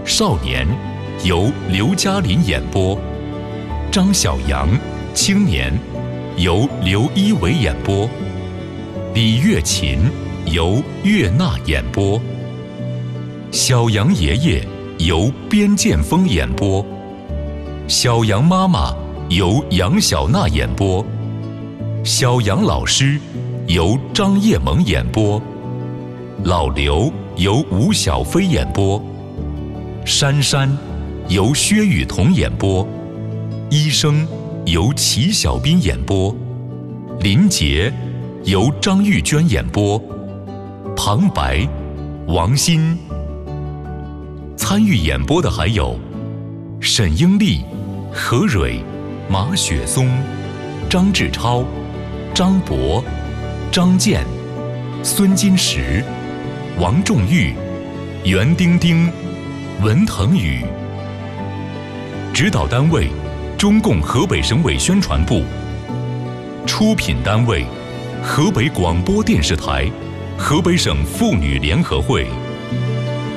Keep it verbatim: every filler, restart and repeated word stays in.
少年由刘嘉玲演播，张小阳青年由刘一伟演播，李月琴由岳娜演播，小杨爷爷由边建峰演播，小杨妈妈由杨小娜演播，小杨老师由张叶萌演播，老刘由吴小飞演播，珊珊由薛雨桐演播，医生由齐小斌演播，林杰由张玉娟演播，旁白王鑫。参与演播的还有沈英丽、何蕊、马雪松、张志超、张博、张健、孙金石、王仲玉、袁丁丁、文腾宇。指导单位中共河北省委宣传部。出品单位河北广播电视台、河北省妇女联合会。